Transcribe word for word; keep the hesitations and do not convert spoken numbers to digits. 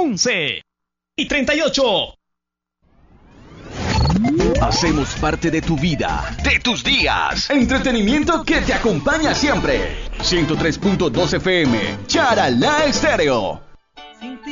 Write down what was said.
once y treinta y ocho. Hacemos parte de tu vida, de tus días. Entretenimiento que te acompaña siempre. ciento tres punto dos F M, Charalá Estéreo.